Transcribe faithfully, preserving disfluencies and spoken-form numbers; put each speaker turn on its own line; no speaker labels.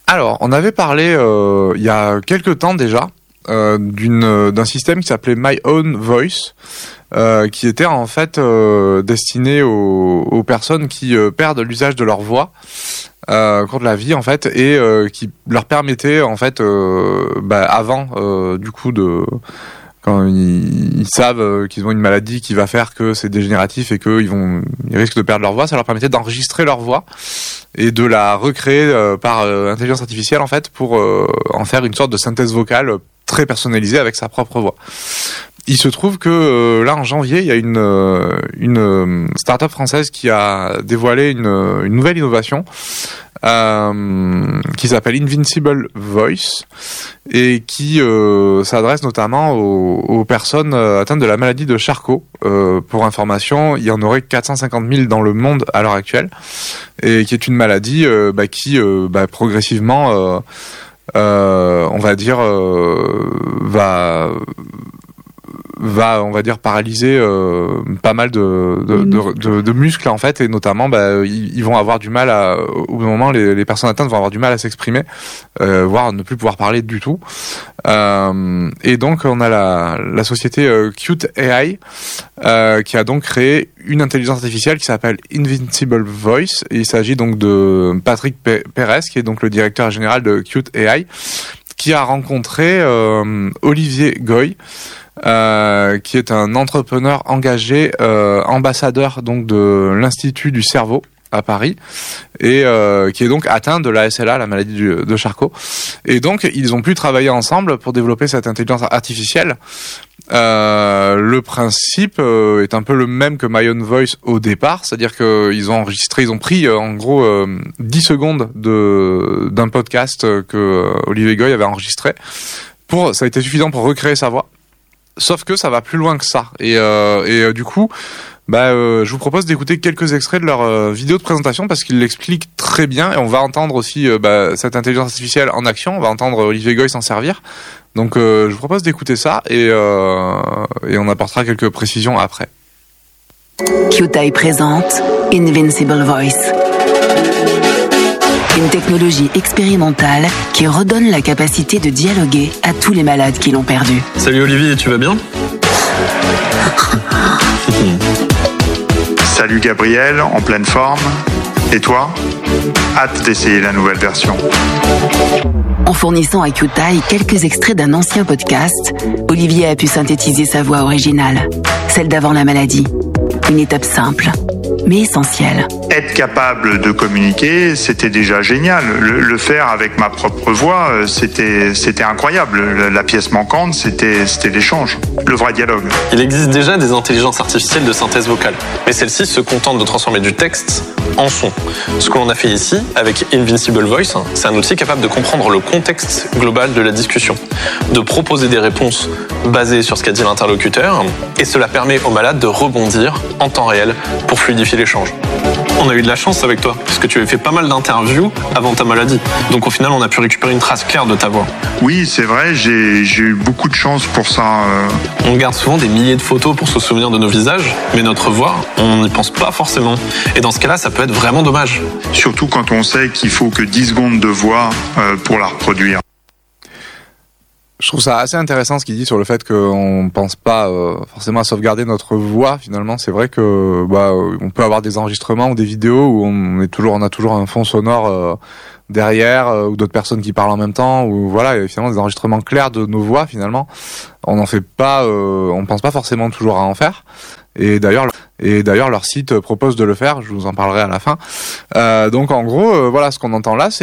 Alors, on avait parlé euh, il y a quelques temps déjà euh, d'une d'un système qui s'appelait My Own Voice, euh, qui était en fait euh, destiné aux, aux personnes qui euh, perdent l'usage de leur voix euh, au cours de la vie en fait, et euh, qui leur permettait en fait euh, bah, avant euh, du coup de quand ils, ils savent qu'ils ont une maladie qui va faire que c'est dégénératif et qu'ils vont, ils risquent de perdre leur voix, ça leur permettait d'enregistrer leur voix et de la recréer euh, par euh, intelligence artificielle en fait pour euh, en faire une sorte de synthèse vocale très personnalisée avec sa propre voix. Il se trouve que euh, là en janvier, il y a une euh, une euh, start-up française qui a dévoilé une, une nouvelle innovation euh, qui s'appelle Invincible Voice et qui euh, s'adresse notamment aux, aux personnes atteintes de la maladie de Charcot. Euh, pour information, il y en aurait quatre cent cinquante mille dans le monde à l'heure actuelle, et qui est une maladie euh, bah, qui euh, bah, progressivement, euh, euh, on va dire, euh, va va on va dire paralyser euh, pas mal de de, de de de muscles en fait, et notamment bah ils, ils vont avoir du mal à, au bout d'un moment les les personnes atteintes vont avoir du mal à s'exprimer, euh, voire ne plus pouvoir parler du tout. Euh, et donc on a la la société euh, Qt A I euh, qui a donc créé une intelligence artificielle qui s'appelle Invincible Voice, et il s'agit donc de Patrick Pérez, qui est donc le directeur général de Qt A I, qui a rencontré euh, Olivier Goy, Euh, qui est un entrepreneur engagé, euh, ambassadeur donc de l'Institut du cerveau à Paris, et euh, qui est donc atteint de l'A S L A, la maladie du, de Charcot. Et donc ils ont pu travailler ensemble pour développer cette intelligence artificielle. Euh, le principe euh, est un peu le même que My Own Voice au départ, c'est-à-dire qu'ils ont enregistré, ils ont pris euh, en gros euh, dix secondes de d'un podcast que euh, Olivier Goy avait enregistré. Pour, ça a été suffisant pour recréer sa voix. Sauf que ça va plus loin que ça. Et, euh, et euh, du coup, bah, euh, je vous propose d'écouter quelques extraits de leur euh, vidéo de présentation, parce qu'ils l'expliquent très bien, et on va entendre aussi euh, bah, cette intelligence artificielle en action. On va entendre Olivier Goy s'en servir. Donc euh, je vous propose d'écouter ça, et, euh, et on apportera quelques précisions après.
Qt A I présente Invincible Voice. Une technologie expérimentale qui redonne la capacité de dialoguer à tous les malades qui l'ont perdu.
Salut Olivier, tu vas bien ?
Salut Gabriel, en pleine forme. Et toi ? Hâte d'essayer la nouvelle version.
En fournissant à Qt A I quelques extraits d'un ancien podcast, Olivier a pu synthétiser sa voix originale, celle d'avant la maladie. Une étape simple, mais essentielle.
Être capable de communiquer, c'était déjà génial. Le, le faire avec ma propre voix, c'était, c'était incroyable. La pièce manquante, c'était, c'était l'échange, le vrai dialogue.
Il existe déjà des intelligences artificielles de synthèse vocale, mais celles-ci se contentent de transformer du texte en son. Ce que l'on a fait ici, avec Invincible Voice, c'est un outil capable de comprendre le contexte global de la discussion, de proposer des réponses basées sur ce qu'a dit l'interlocuteur, et cela permet aux malades de rebondir en temps réel pour fluidifier l'échange. On a eu de la chance avec toi, puisque tu avais fait pas mal d'interviews avant ta maladie. Donc au final, on a pu récupérer une trace claire de ta voix.
Oui, c'est vrai, j'ai, j'ai eu beaucoup de chance pour ça. Euh...
On garde souvent des milliers de photos pour se souvenir de nos visages, mais notre voix, on n'y pense pas forcément. Et dans ce cas-là, ça peut être vraiment dommage.
Surtout quand on sait qu'il faut que dix secondes de voix euh, pour la reproduire.
Je trouve ça assez intéressant ce qu'il dit sur le fait qu'on ne pense pas euh, forcément à sauvegarder notre voix. Finalement, c'est vrai que bah, on peut avoir des enregistrements ou des vidéos où on est toujours, on a toujours un fond sonore euh, derrière, euh, ou d'autres personnes qui parlent en même temps, ou voilà, et finalement des enregistrements clairs de nos voix. Finalement, on n'en fait pas, euh, on pense pas forcément toujours à en faire. Et d'ailleurs, et d'ailleurs, leur site propose de le faire. Je vous en parlerai à la fin. Euh, donc, en gros, euh, voilà, ce qu'on entend là, c'est